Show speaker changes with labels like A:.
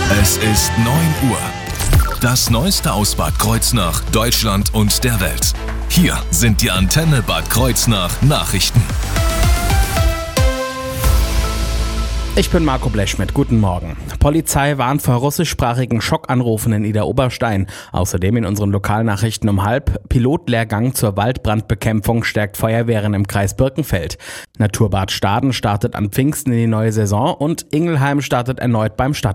A: Es ist 9 Uhr. Das Neueste aus Bad Kreuznach, Deutschland und der Welt. Hier sind die Antenne Bad Kreuznach Nachrichten.
B: Ich bin Marco Blechschmidt, guten Morgen. Polizei warnt vor russischsprachigen Schockanrufen in Idar-Oberstein. Außerdem in unseren Lokalnachrichten um 12:30 Pilotlehrgang zur Waldbrandbekämpfung stärkt Feuerwehren im Kreis Birkenfeld. Naturbad Staden startet an Pfingsten in die neue Saison und Ingelheim startet erneut beim Stadtrat.